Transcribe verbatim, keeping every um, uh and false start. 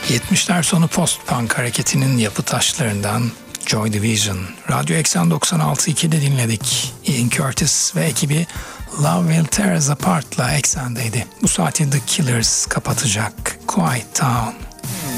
yetmişler sonu post-punk hareketinin yapı taşlarından Joy Division. Radyo Eksen doksan altı iki'de dinledik. Ian Curtis ve ekibi Love Will Tear Us Apart'la Eksen'deydi. Bu saati The Killers kapatacak. Quiet Town.